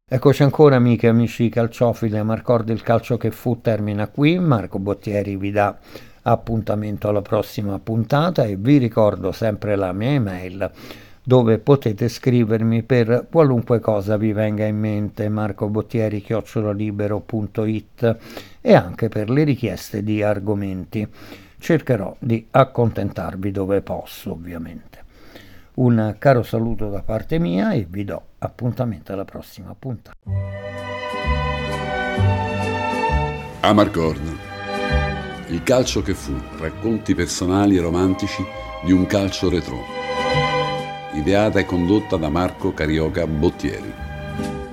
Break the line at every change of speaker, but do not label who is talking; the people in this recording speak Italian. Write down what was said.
Eccoci ancora amiche e amici calciofili, Amarcord il calcio che fu termina qui, Marco Bottieri vi dà appuntamento alla prossima puntata e vi ricordo sempre la mia email dove potete scrivermi per qualunque cosa vi venga in mente, marcobottieri@libero.it, e anche per le richieste di argomenti. Cercherò di accontentarvi dove posso, ovviamente. Un caro saluto da parte mia e vi do appuntamento alla prossima puntata.
Amarcord, il calcio che fu, racconti personali e romantici di un calcio retro. Ideata e condotta da Marco Carioca Bottieri.